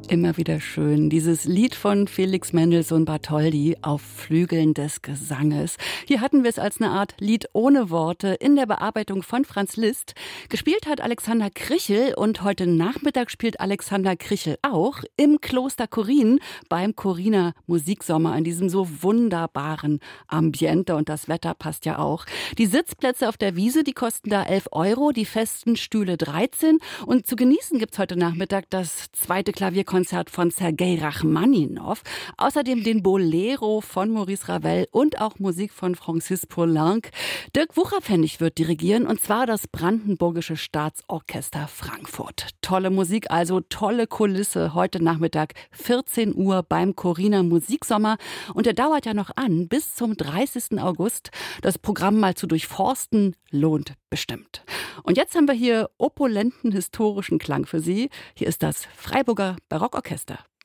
Immer wieder schön. Dieses Lied von Felix Mendelssohn Bartholdy auf Flügeln des Gesanges. Hier hatten wir es als eine Art Lied ohne Worte in der Bearbeitung von Franz Liszt. Gespielt hat Alexander Krichel und heute Nachmittag spielt Alexander Krichel auch im Kloster Korin beim Koriner Musiksommer in diesem so wunderbaren Ambiente und das Wetter passt ja auch. Die Sitzplätze auf der Wiese, die kosten da 11 Euro, die festen Stühle 13 und zu genießen gibt's heute Nachmittag das zweite Klavierkonzert von Sergei Rachmaninow, außerdem den Bolero von Maurice Ravel und auch Musik von Francis Poulenc. Dirk Wucherpfennig wird dirigieren und zwar das Brandenburgische Staatsorchester Frankfurt. Tolle Musik, also tolle Kulisse heute Nachmittag 14 Uhr beim Koriner Musiksommer und der dauert ja noch an bis zum 30. August. Das Programm mal zu durchforsten lohnt bestimmt. Und jetzt haben wir hier opulenten historischen Klang für Sie. Hier ist das Freiburger Barockorchester.